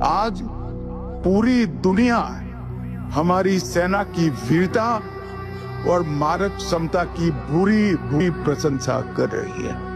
आज पूरी दुनिया हमारी सेना की वीरता और मारक क्षमता की भूरी भूरी प्रशंसा कर रही है।